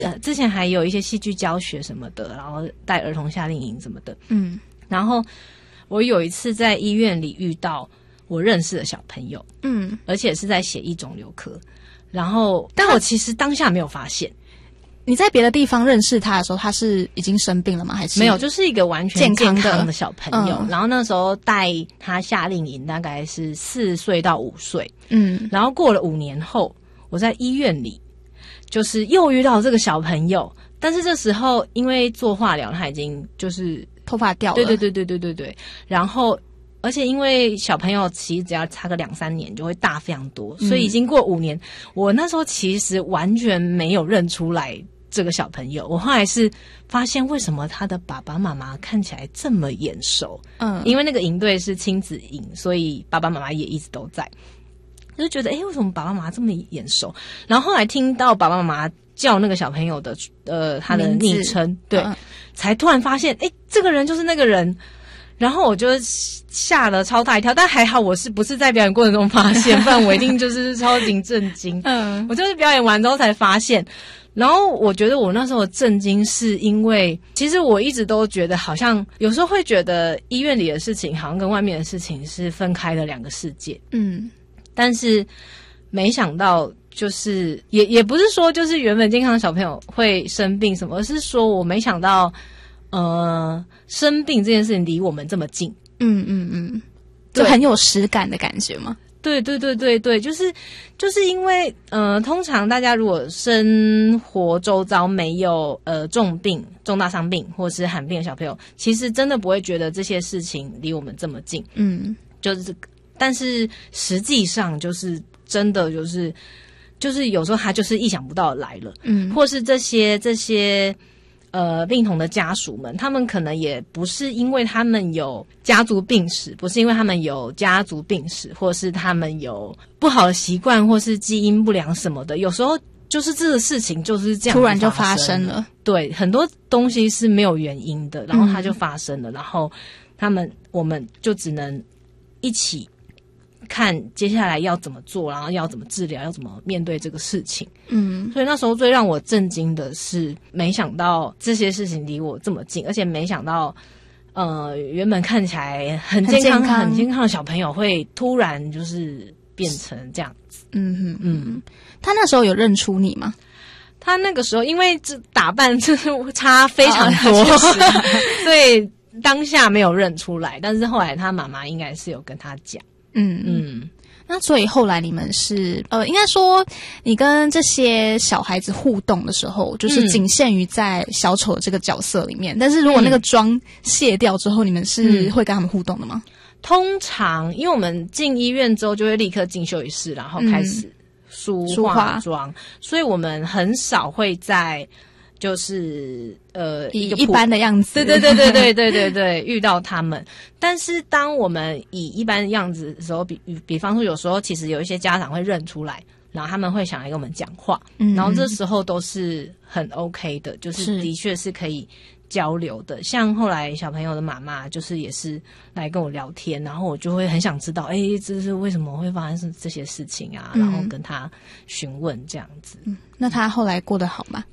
之前还有一些戏剧教学什么的，然后带儿童夏令营什么的。然后我有一次在医院里遇到我认识的小朋友，而且是在血液肿瘤科，然后但我其实当下没有发现。 你在别的地方认识他的时候，他是已经生病了吗？还是没有？就是一个完全健康的小朋友。然后那时候带他夏令营大概是4岁到5岁。然后过了5年后，我在医院里就是又遇到这个小朋友，但是这时候因为做化疗，他已经就是头发掉了。 对。然后而且因为小朋友其实只要差个2-3年就会大非常多，所以已经过5年，我那时候其实完全没有认出来这个小朋友。我后来是发现为什么他的爸爸妈妈看起来这么眼熟。因为那个营队是亲子营，所以爸爸妈妈也一直都在，就觉得为什么爸爸妈妈这么眼熟。然后后来听到爸爸妈妈叫那个小朋友的他的昵称，对，才突然发现这个人就是那个人。然后我就吓了超大一跳，但还好我不是在表演过程中发现，不然我一定就是超级震惊。我就是表演完之后才发现。然后我觉得我那时候震惊是因为其实我一直都觉得好像有时候会觉得医院里的事情好像跟外面的事情是分开的2个世界。但是没想到就是也不是说就是原本健康的小朋友会生病什么，而是说我没想到生病这件事情离我们这么近。 就很有实感的感觉吗？ 对，就是因为通常大家如果生活周遭没有重病、重大伤病或是罕病的小朋友，其实真的不会觉得这些事情离我们这么近。就是但是实际上就是真的就是有时候他就是意想不到的来了。或是这些病童的家属们，他们可能也不是因为他们有家族病史，不是因为他们有家族病史，或是他们有不好的习惯，或是基因不良什么的，有时候就是这个事情就是这样突然就发生了。 对，很多东西是没有原因的，然后它就发生了，然后我们就只能一起看接下来要怎么做，然后要怎么治疗，要怎么面对这个事情。所以那时候最让我震惊的是，没想到这些事情离我这么近，而且没想到原本看起来很健康的小朋友会突然就是变成这样子。 他那时候有认出你吗？ 他那个时候因为这打扮就是差非常多，所以当下没有认出来，但是后来他妈妈应该是有跟他讲。 那所以后来你们是应该说你跟这些小孩子互动的时候，就是仅限于在小丑这个角色里面，但是如果那个妆卸掉之后，你们是会跟他们互动的吗？ 通常因为我们进医院之后就会立刻进休息室，然后开始梳化妆，所以我们很少会在就是一般的样子。 对，遇到他们。但是当我们以一般的样子的时候，比方说有时候其实有一些家长会认出来，然后他们会想来跟我们讲话，然后这时候都是很 OK 的，就是的确是可以交流的。像后来小朋友的妈妈就是也是来跟我聊天，然后我就会很想知道这是为什么会发生这些事情啊，然后跟他询问这样子。 那他后来过得好吗？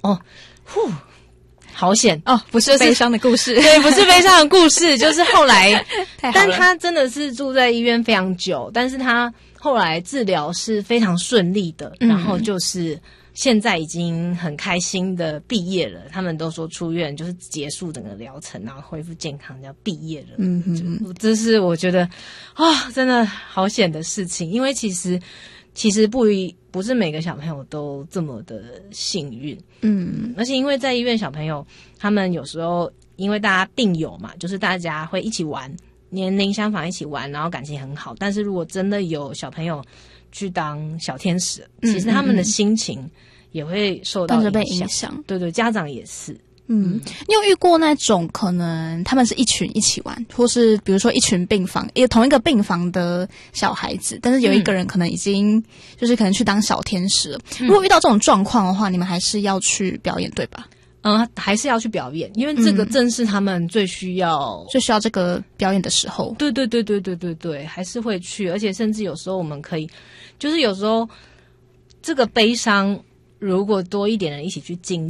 好险不是悲伤的故事。 对，不是悲伤的故事，就是后来但他真的是住在医院非常久，但是他后来治疗是非常顺利的，然后就是现在已经很开心的毕业了。他们都说出院就是结束整个疗程，然后恢复健康，要毕业了。这是我觉得真的好险的事情，因为其实不是每个小朋友都这么的幸运。而且因为在医院小朋友他们有时候因为大家病友嘛，就是大家会一起玩，年龄相仿一起玩，然后感情很好。但是如果真的有小朋友去当小天使，其实他们的心情也会受到影响。对，家长也是。 你有遇过那种可能他们是一群一起玩，或是比如说一群病房，同一个病房的小孩子，但是有一个人可能已经就是可能去当小天使了。如果遇到这种状况的话，你们还是要去表演对吧？ 还是要去表演，因为这个正是他们最需要这个表演的时候。 对，还是会去，而且甚至有时候我们可以，就是有时候这个悲伤如果多一点人一起去进